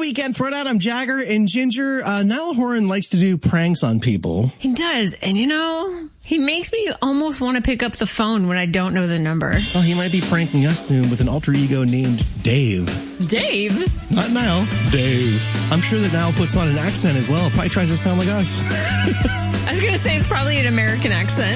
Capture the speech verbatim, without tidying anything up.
Weekend Throwdown. I'm Jagger and Ginger. Uh, Niall Horan likes to do pranks on people. He does. And, you know, he makes me almost want to pick up the phone when I don't know the number. Well, he might be pranking us soon with an alter ego named Dave. Dave? Not Niall. Dave. I'm sure that Niall puts on an accent as well. Probably tries to sound like us. I was going to say it's probably an American accent.